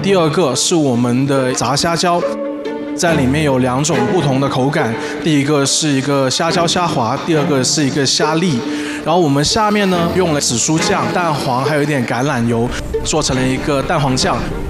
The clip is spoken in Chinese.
第二个是我们的炸虾胶。在里面有2种不同的口感，第一个是一个虾胶虾滑，第二个是一个虾粒。然后我们下面呢用了紫苏酱、蛋黄，还有一点橄榄油，做成了一个蛋黄酱。